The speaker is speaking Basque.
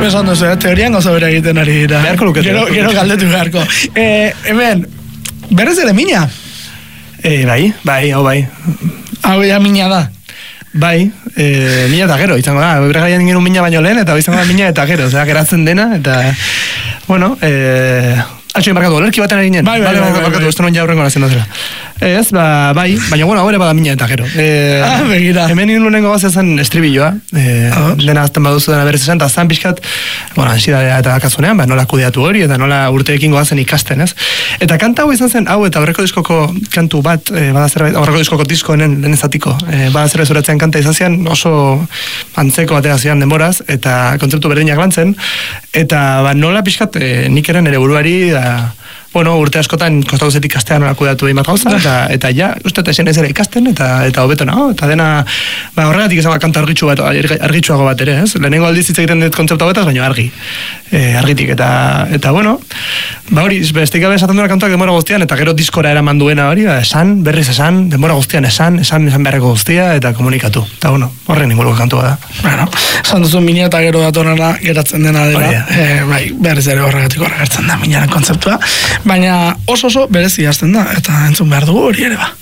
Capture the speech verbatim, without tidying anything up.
esan duzu, eh? Teorian gauza bera egiten ari dira. Beharko lukete. Gero, gero galdetu beharko. Eh, hemen, berrez ere mina? Eh, bai, bai, hau bai. Hau ja mina da. Bai, eh, mina eta gero, izango da. Bere gaian ingenu mina baino lehen, eta izango da mina eta gero. Osea, geratzen dena, eta, bueno, eh... Atxo, markatu, olerki baten eginen. Bai, bai, bai, bai, bai. Esto non ja horrengo nazien dozela. Ez, ba, bai, baina, bueno, hau ere bada mina eta gero. Eh, ah, begira. Hemen nien lehenengo gazia zen estribilloa. Eh, ah. Dena azten baduzu dena berez esan, eta zan pixkat, bueno, ansiedadea eta dakazunean, ba, nola kudeatu hori, eta nola urteekin goazen ikasten, ez? Eta kanta hau izan zen, hau eta aurreko diskoko kantu bat, eh, bada zerbait, aurreko diskoko diskoenen lehen ezatiko, eh, bada zerbait zuratzean kanta izan zen, oso antzeko batera zian denboraz, eta kontzeptu berdinak lantzen, eta ba, nola pixkat, eh, nik eren ere buruari, da, bueno, urte askotan kostatu zetik ikastean nola kudeatu egin bat gauza, eta, eta ja, uste eta esen ez ere ikasten, eta eta hobeto nago, eta dena, ba, horregatik izan kanta argitxu bat, argitxuago bat ere, ez? Lehenengo aldiz hitz egiten dut kontzeptu hauetaz, baina argi, e, argitik, eta, eta bueno, ba hori, bestik gabe esaten duena kantuak denbora guztian, eta gero diskora eraman duena hori, ba, esan, berriz esan, denbora guztian esan, esan, esan beharreko guztia, eta komunikatu, eta bueno, horren inguruko kantua da. Bueno, esan duzu mina eta gero datorrela geratzen dena dela, e, bai, berriz ere horregatik horregatzen da minaren kontzeptua, baina oso oso berezi hasten da, eta entzun behar dugu hori ere ba.